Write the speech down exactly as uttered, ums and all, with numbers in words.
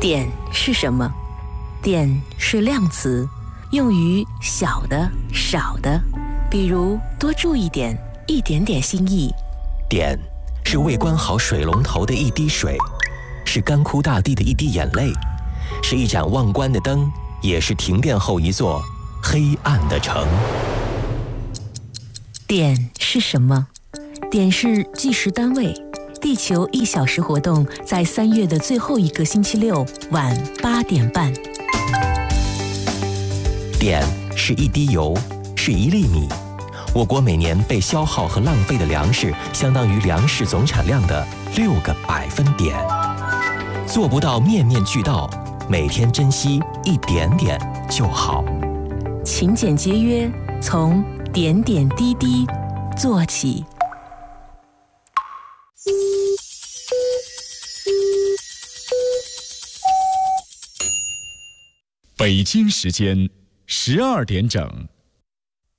点是什么？点是量词，用于小的、少的，比如多注意点、一点点心意。 点是未关好水龙头的一滴水，是干枯大地的一滴眼泪，是一盏忘关的灯，也是停电后一座黑暗的城。 点是什么？点是计时单位。地球一小时活动在三月的最后一个星期六晚八点半。 点是一滴油，是一粒米。我国每年被消耗和浪费的粮食，相当于粮食总产量的六个百分点。做不到面面俱到，每天珍惜一点点就好。 勤俭节约，从点点滴滴做起。 北京时间十二点整。